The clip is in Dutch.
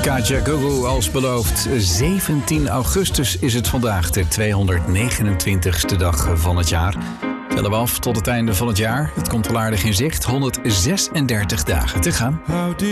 Katja Gugu als beloofd. 17 augustus is het vandaag, de 229ste dag van het jaar. Tellen we af tot het einde van het jaar. Het komt al aardig in zicht. 136 dagen te gaan.